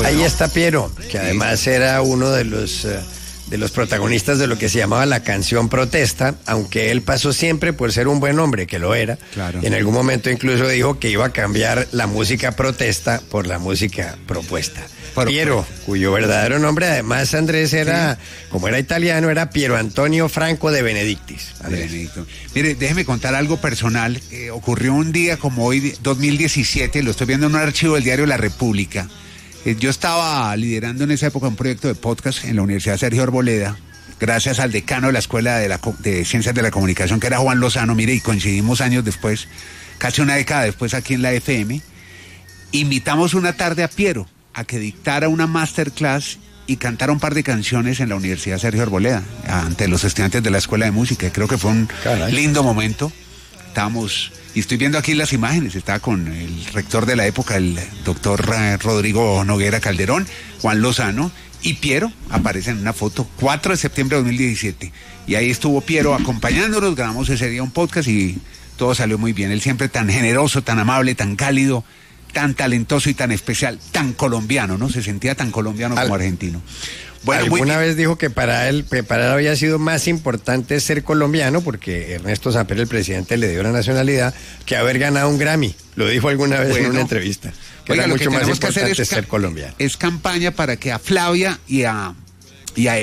Bueno. Ahí está Piero, que además era uno de los protagonistas de lo que se llamaba la canción protesta, aunque él pasó siempre por ser un buen hombre, que lo era. Claro. En algún momento incluso dijo que iba a cambiar la música protesta por la música propuesta. Piero, cuyo verdadero nombre además, Andrés, era, como era italiano, era Piero Antonio Franco de Benedictis. Benedicto. Mire, déjeme contar algo personal. Ocurrió un día como hoy, 2017, lo estoy viendo en un archivo del diario La República. Yo estaba liderando en esa época un proyecto de podcast en la Universidad Sergio Arboleda, gracias al decano de la Escuela de Ciencias de la Comunicación, que era Juan Lozano, mire, y coincidimos años después, casi una década después aquí en la FM. Invitamos una tarde a Piero a que dictara una masterclass y cantara un par de canciones en la Universidad Sergio Arboleda, ante los estudiantes de la Escuela de Música. Creo que fue un lindo momento. Estábamos, y estoy viendo aquí las imágenes, estaba con el rector de la época, el doctor Rodrigo Noguera Calderón, Juan Lozano, y Piero aparece en una foto, 4 de septiembre de 2017. Y ahí estuvo Piero acompañándonos, grabamos ese día un podcast y todo salió muy bien. Él siempre tan generoso, tan amable, tan cálido, tan talentoso y tan especial, tan colombiano, ¿no? Se sentía tan colombiano como argentino. Bueno, alguna vez dijo que para él había sido más importante ser colombiano, porque Ernesto Samper, el presidente, le dio la nacionalidad, que haber ganado un Grammy. Lo dijo alguna vez en una entrevista. Que era mucho más importante ser colombiano. Es campaña para que a Flavia y a